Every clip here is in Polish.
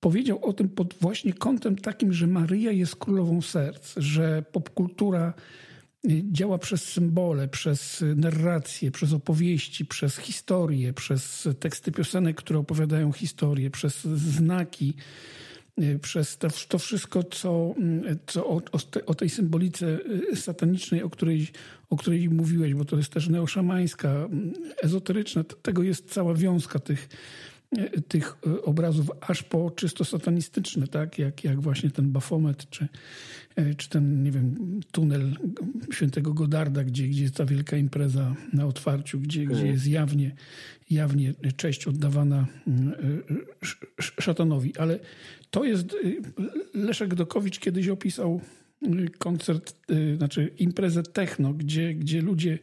powiedział o tym pod właśnie kątem takim, że Maryja jest królową serc, że popkultura działa przez symbole, przez narrację, przez opowieści, przez historię, przez teksty piosenek, które opowiadają historię, przez znaki, przez to wszystko, co o tej symbolice satanicznej, o której mówiłeś, bo to jest też neoszamańska, ezoteryczna. Tego jest cała wiązka tych obrazów, aż po czysto satanistyczne, tak? Jak właśnie ten Bafomet, czy ten, nie wiem, tunel świętego Godarda, gdzie jest ta wielka impreza na otwarciu, gdzie jest jawnie cześć oddawana szatanowi. Ale to jest, Leszek Dokowicz kiedyś opisał koncert, znaczy imprezę techno, gdzie ludzie,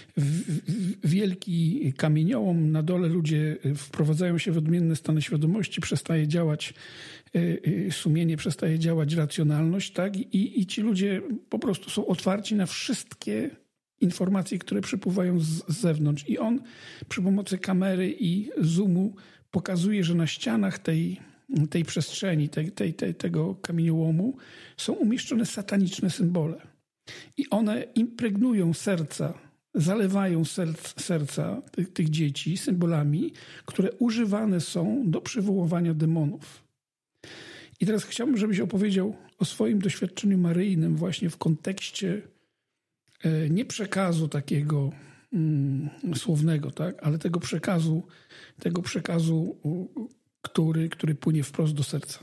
wielki kamieniołom, na dole ludzie wprowadzają się w odmienne stany świadomości, przestaje działać sumienie, przestaje działać racjonalność, tak? I ci ludzie po prostu są otwarci na wszystkie informacje, które przypływają z zewnątrz. I on przy pomocy kamery i zoomu pokazuje, że na ścianach tej przestrzeni, tego kamieniołomu są umieszczone sataniczne symbole. I one impregnują serca, zalewają serca tych dzieci symbolami, które używane są do przywoływania demonów. I teraz chciałbym, żebyś opowiedział o swoim doświadczeniu maryjnym właśnie w kontekście nie przekazu takiego słownego, tak, ale tego przekazu, który płynie wprost do serca.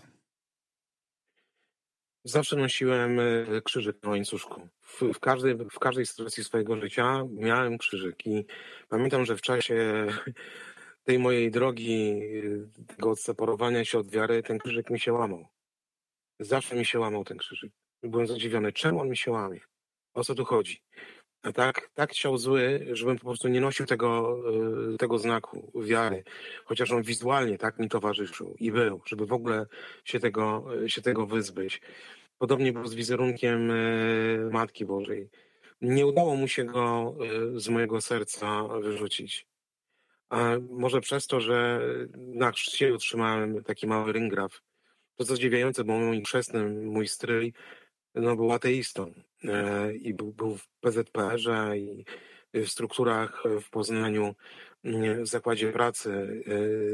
Zawsze nosiłem krzyżyk na łańcuszku. W każdej sytuacji swojego życia miałem krzyżyk i pamiętam, że w czasie tej mojej drogi, tego odseparowania się od wiary, ten krzyżyk mi się łamał. Zawsze mi się łamał ten krzyżyk. Byłem zadziwiony, czemu on mi się łamie? O co tu chodzi? A tak chciał zły, żebym po prostu nie nosił tego znaku wiary, chociaż on wizualnie tak mi towarzyszył i był, żeby w ogóle się tego wyzbyć. Podobnie było z wizerunkiem Matki Bożej. Nie udało mu się go z mojego serca wyrzucić. A może przez to, że na chrzcie otrzymałem taki mały ryngraf. To co zdziwiające, bo mój chrzestny, mój stryj, był ateistą i był w PZPR-ze i w strukturach w Poznaniu, w zakładzie pracy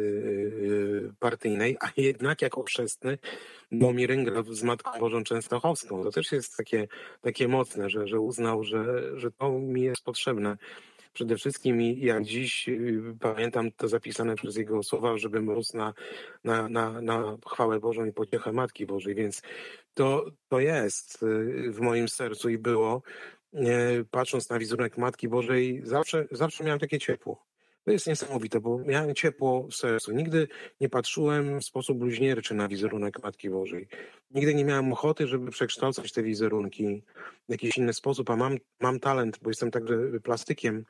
partyjnej, a jednak jako chrzestny dał mi ryngraf z Matką Bożą Częstochowską. To też jest takie mocne, że uznał, że to mi jest potrzebne. Przede wszystkim jak dziś pamiętam to zapisane przez jego słowa, żebym rósł na chwałę Bożą i pociechę Matki Bożej, więc to jest w moim sercu i było. Patrząc na wizerunek Matki Bożej, zawsze miałem takie ciepło. To jest niesamowite, bo miałem ciepło w sercu. Nigdy nie patrzyłem w sposób bluźnierczy na wizerunek Matki Bożej. Nigdy nie miałem ochoty, żeby przekształcać te wizerunki w jakiś inny sposób, a mam talent, bo jestem także plastykiem.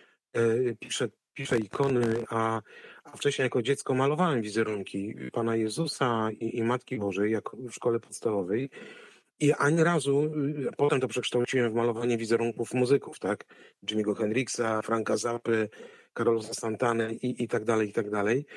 Piszę ikony, a wcześniej jako dziecko malowałem wizerunki Pana Jezusa i Matki Bożej, jak w szkole podstawowej. I ani razu, potem to przekształciłem w malowanie wizerunków muzyków, tak? Jimmy'ego Hendrixa, Franka Zappy, Carlosa Santany i tak dalej, i tak dalej.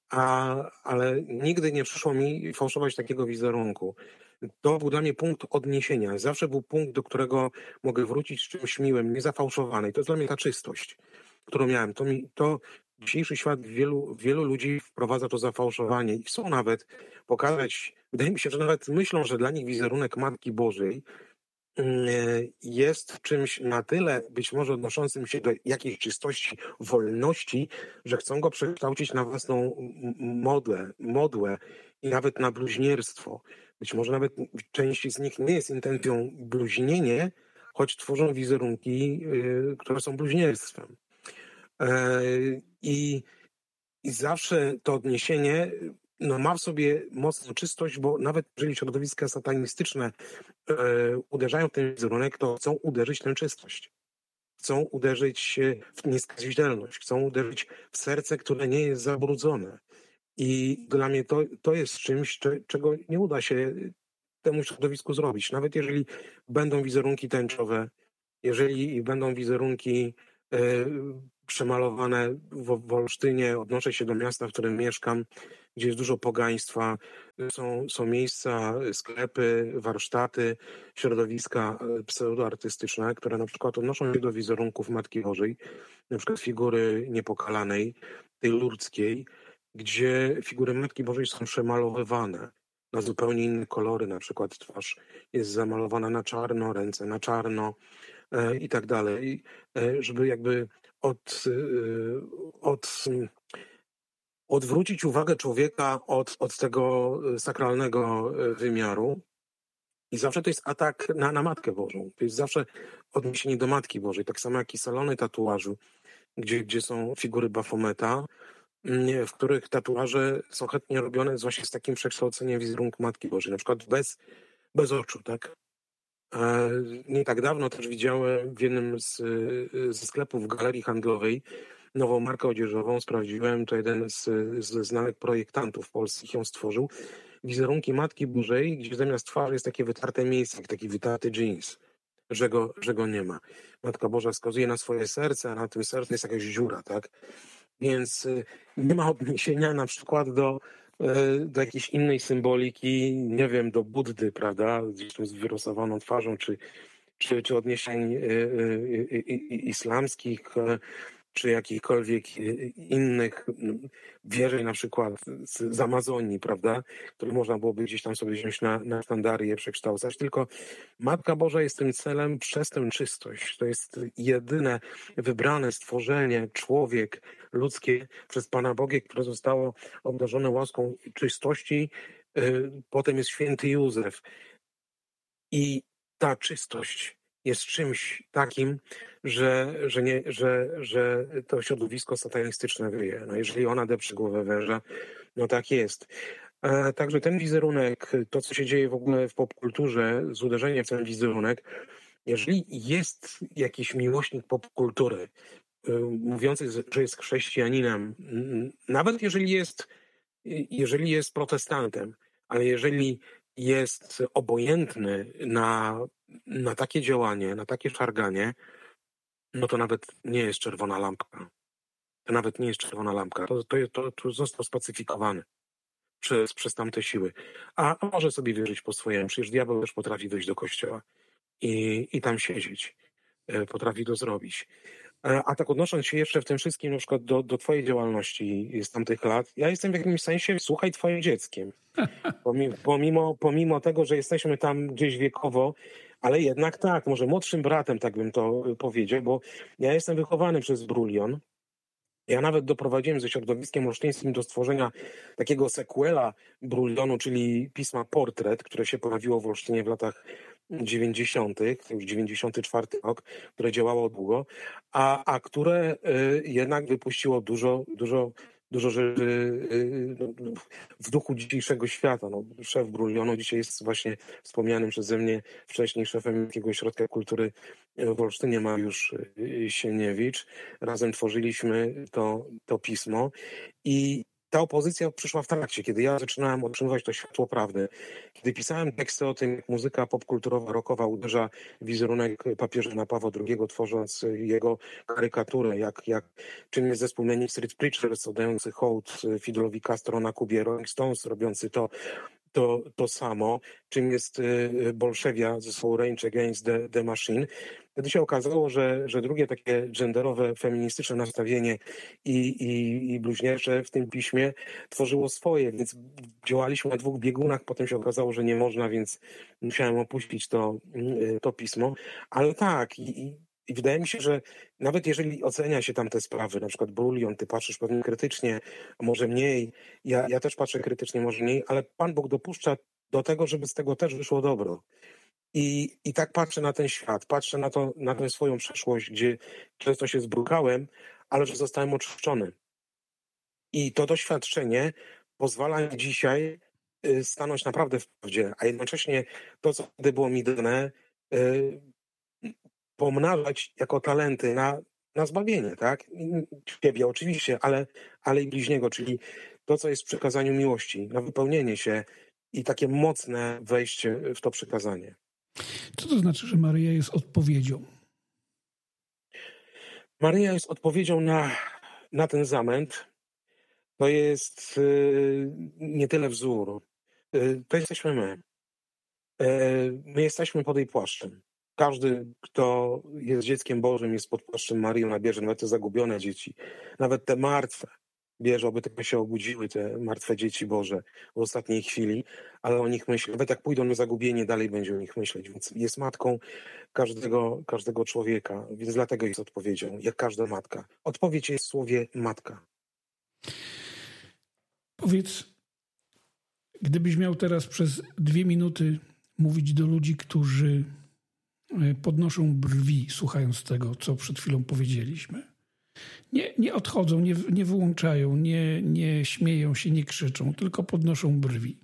Ale nigdy nie przyszło mi fałszować takiego wizerunku. To był dla mnie punkt odniesienia. Zawsze był punkt, do którego mogę wrócić z czymś miłym, niezafałszowanej. To jest dla mnie ta czystość, którą miałem. Dzisiejszy świat wielu ludzi wprowadza to zafałszowanie i chcą nawet pokazać, wydaje mi się, że nawet myślą, że dla nich wizerunek Matki Bożej jest czymś na tyle być może odnoszącym się do jakiejś czystości, wolności, że chcą go przekształcić na własną modłę i nawet na bluźnierstwo. Być może nawet części z nich nie jest intencją bluźnienie, choć tworzą wizerunki, które są bluźnierstwem. I zawsze to odniesienie ma w sobie mocną czystość, bo nawet jeżeli środowiska satanistyczne uderzają w ten wizerunek, to chcą uderzyć w tę czystość. Chcą uderzyć w nieskazitelność, chcą uderzyć w serce, które nie jest zabrudzone. I dla mnie to jest czymś, czego nie uda się temu środowisku zrobić. Nawet jeżeli będą wizerunki tęczowe, jeżeli będą wizerunki przemalowane w Olsztynie, odnoszę się do miasta, w którym mieszkam, gdzie jest dużo pogaństwa. Są miejsca, sklepy, warsztaty, środowiska pseudoartystyczne, które na przykład odnoszą się do wizerunków Matki Bożej, na przykład figury Niepokalanej, tej lurdzkiej, gdzie figury Matki Bożej są przemalowywane na zupełnie inne kolory, na przykład twarz jest zamalowana na czarno, ręce na czarno i tak dalej, żeby jakby odwrócić uwagę człowieka od tego sakralnego wymiaru. I zawsze to jest atak na Matkę Bożą. To jest zawsze odniesienie do Matki Bożej. Tak samo jak i salony tatuażu, gdzie są figury Bafometa, w których tatuaże są chętnie robione właśnie z takim przekształceniem wizerunku Matki Bożej. Na przykład bez oczu, tak? Nie tak dawno też widziałem w jednym ze sklepów galerii handlowej nową markę odzieżową. Sprawdziłem, to jeden ze znanych projektantów polskich ją stworzył. Wizerunki Matki Bożej, gdzie zamiast twarzy jest takie wytarte miejsce, jak taki wytarty jeans, że go nie ma. Matka Boża wskazuje na swoje serce, a na tym sercu jest jakaś dziura, tak? Więc nie ma odniesienia na przykład do jakiejś innej symboliki, nie wiem, do Buddy, prawda, zresztą z wyrosowaną twarzą, czy odniesień islamskich, czy jakichkolwiek innych wierzeń, na przykład z Amazonii, prawda, które można byłoby gdzieś tam sobie wziąć na sztandary i je przekształcać, tylko Matka Boża jest tym celem przez tę czystość. To jest jedyne wybrane stworzenie, człowiek ludzkie przez Pana Bogiem, które zostało obdarzone łaską czystości. Potem jest święty Józef. I ta czystość jest czymś takim, że to środowisko satanistyczne wyje. No jeżeli ona depcze głowę węża, no tak jest. Także ten wizerunek, to co się dzieje w ogóle w popkulturze, z uderzeniem w ten wizerunek, jeżeli jest jakiś miłośnik popkultury, mówiący, że jest chrześcijaninem, nawet jeżeli jest protestantem, ale jeżeli jest obojętny na takie działanie, na takie szarganie, no to nawet nie jest czerwona lampka. To nawet nie jest czerwona lampka. To został spacyfikowany przez tamte siły. A może sobie wierzyć po swojemu. Przecież diabeł też potrafi wejść do kościoła i tam siedzieć. Potrafi to zrobić. A tak odnosząc się jeszcze w tym wszystkim na przykład do twojej działalności z tamtych lat, ja jestem w jakimś sensie, słuchaj, twoim dzieckiem. Pomimo tego, że jesteśmy tam gdzieś wiekowo, ale jednak tak, może młodszym bratem, tak bym to powiedział, bo ja jestem wychowany przez Brulion. Ja nawet doprowadziłem ze środowiskiem olsztyńskim do stworzenia takiego sequela Brulionu, czyli pisma Portret, które się pojawiło w Olsztynie w latach 90., to już 94 rok, które działało długo, a które jednak wypuściło dużo rzeczy w duchu dzisiejszego świata. No, szef Brulionu dzisiaj jest właśnie wspomnianym przeze mnie wcześniej szefem takiego ośrodka kultury w Olsztynie, Mariusz Sieniewicz. Razem tworzyliśmy to pismo i ta opozycja przyszła w trakcie, kiedy ja zaczynałem otrzymywać to światło prawdy. Kiedy pisałem teksty o tym, jak muzyka popkulturowa, rockowa uderza w wizerunek papieża Pawła II, tworząc jego karykaturę, czym jest zespół Manic Street Preachers, oddający hołd Fidelowi Castro na Kubie, Rolling Stones robiący to samo, czym jest Bolszewia zespołu Rage Against the Machine. Wtedy się okazało, że drugie takie genderowe, feministyczne nastawienie i bluźniercze w tym piśmie tworzyło swoje, więc działaliśmy na dwóch biegunach, potem się okazało, że nie można, więc musiałem opuścić to pismo. Ale tak, i wydaje mi się, że nawet jeżeli ocenia się tam te sprawy, na przykład Brulion, ty patrzysz pewnie krytycznie, a może mniej, ja też patrzę krytycznie, może mniej, ale Pan Bóg dopuszcza do tego, żeby z tego też wyszło dobro. I tak patrzę na ten świat, patrzę na tę swoją przeszłość, gdzie często się zbrukałem, ale że zostałem oczyszczony. I to doświadczenie pozwala mi dzisiaj stanąć naprawdę w prawdzie, a jednocześnie to, co wtedy było mi dane, pomnażać jako talenty na zbawienie, tak? Ciebie oczywiście, ale i bliźniego, czyli to, co jest w przekazaniu miłości, na wypełnienie się i takie mocne wejście w to przekazanie. Co to znaczy, że Maryja jest odpowiedzią? Maryja jest odpowiedzią na ten zamęt, to jest nie tyle wzór, to jesteśmy my. My jesteśmy pod jej płaszczem. Każdy, kto jest dzieckiem Bożym, jest pod płaszczem Marii, ona bierze nawet te zagubione dzieci, nawet te martwe. Bierze, oby tylko się obudziły te martwe dzieci Boże w ostatniej chwili, ale o nich myśli. Nawet jak pójdą na zagubienie, dalej będzie o nich myśleć. Więc jest matką każdego człowieka, więc dlatego jest odpowiedzią, jak każda matka. Odpowiedź jest w słowie matka. Powiedz, gdybyś miał teraz przez 2 minuty mówić do ludzi, którzy podnoszą brwi, słuchając tego, co przed chwilą powiedzieliśmy. Nie odchodzą, nie wyłączają, nie śmieją się, nie krzyczą, tylko podnoszą brwi.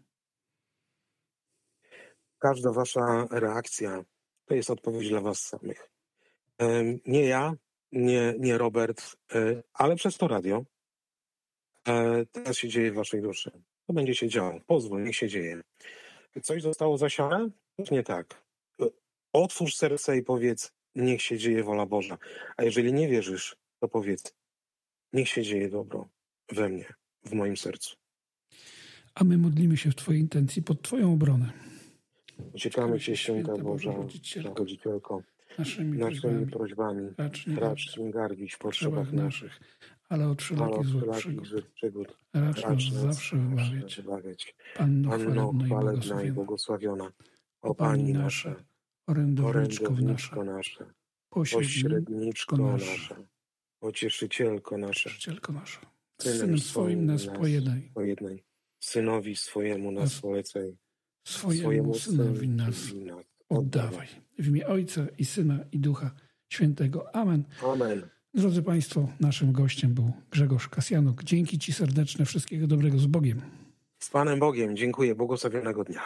Każda wasza reakcja to jest odpowiedź dla was samych. Nie ja, nie Robert, ale przez to radio. Teraz się dzieje w waszej duszy. To będzie się działo. Pozwól, niech się dzieje. Coś zostało zasiane? Nie tak. Otwórz serce i powiedz, niech się dzieje wola Boża. A jeżeli nie wierzysz, to powiedz, niech się dzieje dobro we mnie, w moim sercu. A my modlimy się w twojej intencji pod twoją obronę. Uciekamy Cię, Święta Boża, Rodzicielko, naszymi prośbami. Racz nie gardzić w potrzebach naszych, ale od wszelakich złych przygód racz nas zawsze wybawiać. Panno chwalebna i błogosławiona, o Pani nasza, orędowniczko nasze, pośredniczko nasza, pocieszycielko nasza, Synem swoim nas pojednaj, Synowi swojemu nas polecaj, swojemu Synowi nas oddawaj. W imię Ojca i Syna i Ducha Świętego. Amen. Amen. Drodzy Państwo, naszym gościem był Grzegorz Kasjanuk. Dzięki Ci serdeczne, wszystkiego dobrego, z Bogiem. Z Panem Bogiem, dziękuję, błogosławionego dnia.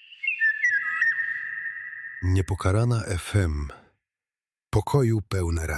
Niepokalana FM. Pokoju pełne